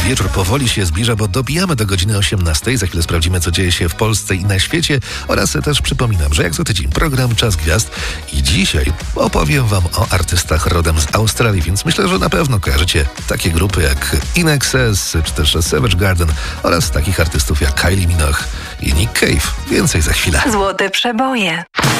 Wieczór powoli się zbliża, bo dobijamy do godziny 18. Za chwilę sprawdzimy, co dzieje się w Polsce i na świecie. Oraz też przypominam, że jak co tydzień program Czas Gwiazd i dzisiaj opowiem wam o artystach rodem z Australii, więc myślę, że na pewno kojarzycie takie grupy jak In Excess czy też Savage Garden oraz takich artystów jak Kylie Minogue i Nick Cave. Więcej za chwilę. Złote przeboje.